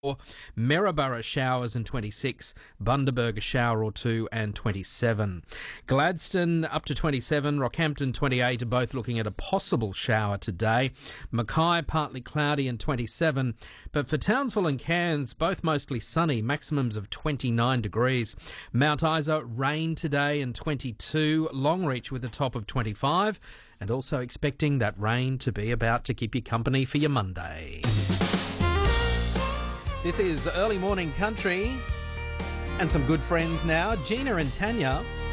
Maryborough showers and 26, Bundaberg a shower or two and 27. Gladstone up to 27, Rockhampton 28 are both looking at a possible shower today. Mackay partly cloudy and 27, but for Townsville and Cairns both mostly sunny, maximums of 29 degrees. Mount Isa rain today and 22, Longreach with a top of 25, and also expecting that rain to be about to keep you company for your Monday. This is Early Morning Country and some good friends now, Gina and Tanya.